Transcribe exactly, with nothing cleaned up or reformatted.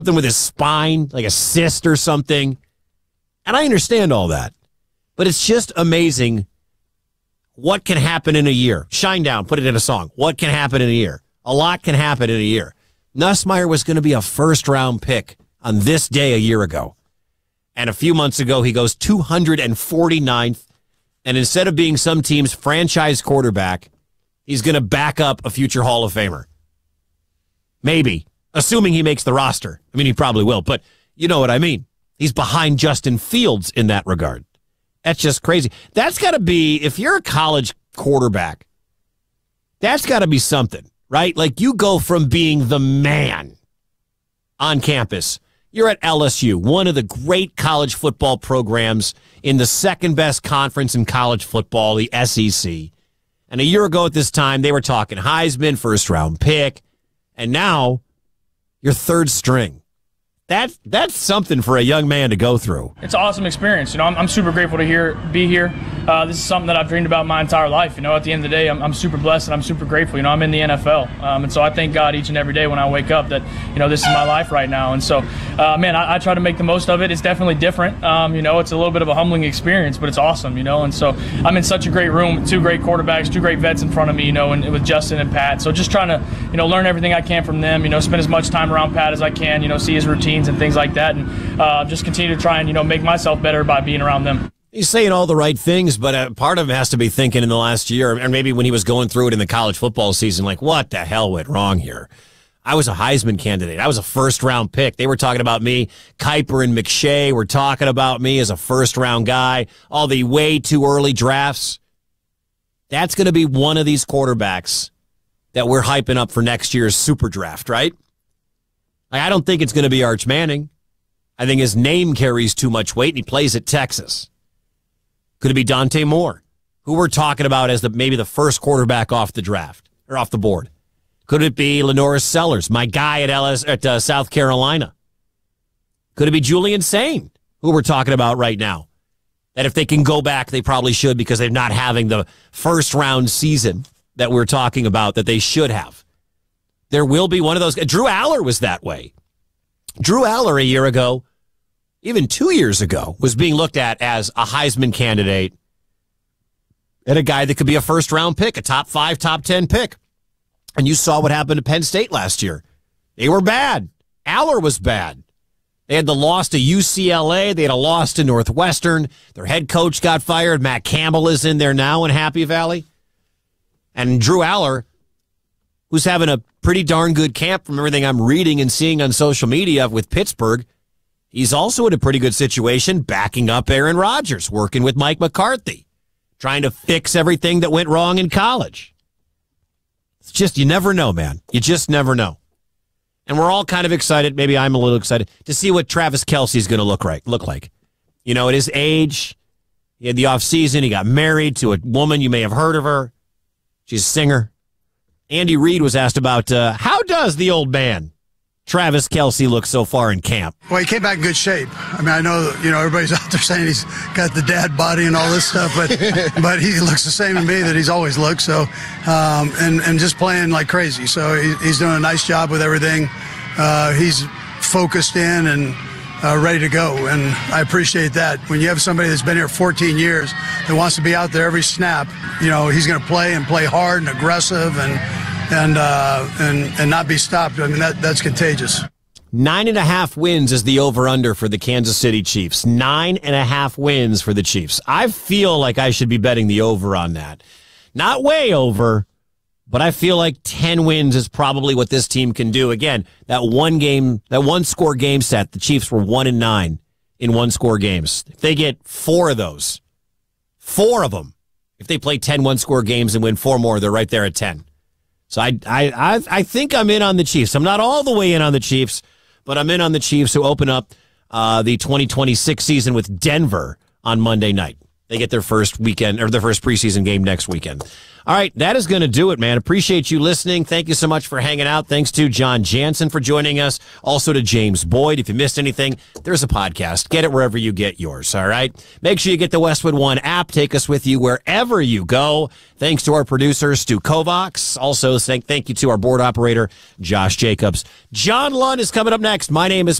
something with his spine, like a cyst or something. And I understand all that. But it's just amazing what can happen in a year. Shinedown, put it in a song. What can happen in a year? A lot can happen in a year. Nussmeier was going to be a first-round pick on this day a year ago. And a few months ago, he goes two hundred forty-ninth. And instead of being some team's franchise quarterback, he's going to back up a future Hall of Famer. Maybe. Assuming he makes the roster. I mean, he probably will, but you know what I mean. He's behind Justin Fields in that regard. That's just crazy. That's got to be, if you're a college quarterback, that's got to be something, right? Like you go from being the man on campus. You're at L S U, one of the great college football programs in the second best conference in college football, the S E C. And a year ago at this time, they were talking Heisman, first round pick. And now you're third string. That, that's something for a young man to go through. It's an awesome experience. You know, I'm, I'm super grateful to hear, be here. Uh, this is something that I've dreamed about my entire life. You know, at the end of the day, I'm, I'm super blessed and I'm super grateful. You know, I'm in the N F L. Um, and so I thank God each and every day when I wake up that, you know, this is my life right now. And so, uh, man, I, I try to make the most of it. It's definitely different. Um, you know, it's a little bit of a humbling experience, but it's awesome, you know. And so I'm in such a great room with two great quarterbacks, two great vets in front of me, you know, and with Justin and Pat. So just trying to, you know, learn everything I can from them, you know, spend as much time around Pat as I can, you know, see his routines and things like that. And uh, just continue to try and, you know, make myself better by being around them. He's saying all the right things, but uh, part of him has to be thinking in the last year, and maybe when he was going through it in the college football season, like, what the hell went wrong here? I was a Heisman candidate. I was a first-round pick. They were talking about me. Kiper and McShay were talking about me as a first-round guy. All the way too early drafts. That's going to be one of these quarterbacks that we're hyping up for next year's super draft, right? Like, I don't think it's going to be Arch Manning. I think his name carries too much weight, and he plays at Texas. Could it be Dante Moore, who we're talking about as the maybe the first quarterback off the draft or off the board? Could it be Lenoris Sellers, my guy at L S at uh, South Carolina? Could it be Julian Sain, who we're talking about right now? That if they can go back, they probably should because they're not having the first round season that we're talking about that they should have. There will be one of those. Drew Aller was that way. Drew Aller a year ago, even two years ago, was being looked at as a Heisman candidate and a guy that could be a first-round pick, a top five, top ten pick. And you saw what happened to Penn State last year. They were bad. Aller was bad. They had the loss to U C L A. They had a loss to Northwestern. Their head coach got fired. Matt Campbell is in there now in Happy Valley. And Drew Aller, who's having a pretty darn good camp from everything I'm reading and seeing on social media with Pittsburgh, he's also in a pretty good situation backing up Aaron Rodgers, working with Mike McCarthy, trying to fix everything that went wrong in college. It's just, you never know, man. You just never know. And we're all kind of excited, maybe I'm a little excited, to see what Travis Kelce's going to look right, look like. You know, at his age, he had the offseason, he got married to a woman, you may have heard of her. She's a singer. Andy Reid was asked about uh, how does the old man, Travis Kelce, look so far in camp? Well, he came back in good shape. I mean, I know, you know, everybody's out there saying he's got the dad body and all this stuff, but but he looks the same to me that he's always looked. So, um, and, and just playing like crazy. So he, he's doing a nice job with everything. Uh, he's focused in and uh, ready to go, and I appreciate that. When you have somebody that's been here fourteen years that wants to be out there every snap, you know, he's going to play and play hard and aggressive and and uh, and and not be stopped. I mean, that that's contagious. Nine and a half wins is the over-under for the Kansas City Chiefs. Nine and a half wins for the Chiefs. I feel like I should be betting the over on that. Not way over, but I feel like ten wins is probably what this team can do. Again, that one game, that one score game set, the Chiefs were one and nine in one score games. If they get four of those, four of them, if they play ten one score games and win four more, they're right there at ten. So I, I, I, I think I'm in on the Chiefs. I'm not all the way in on the Chiefs, but I'm in on the Chiefs who open up uh, the twenty twenty-six season with Denver on Monday night. They get their first weekend or their first preseason game next weekend. All right, that is going to do it, man. Appreciate you listening. Thank you so much for hanging out. Thanks to John Jansen for joining us. Also to James Boyd. If you missed anything, there's a podcast. Get it wherever you get yours, all right? Make sure you get the Westwood One app. Take us with you wherever you go. Thanks to our producer, Stu Kovacs. Also, thank you to our board operator, Josh Jacobs. John Lund is coming up next. My name is